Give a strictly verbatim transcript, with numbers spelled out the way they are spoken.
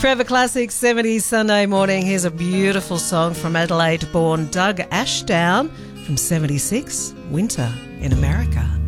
Forever Classics seventies Sunday morning. Here's a beautiful song from Adelaide-born Doug Ashdown from seventy-six, Winter in America.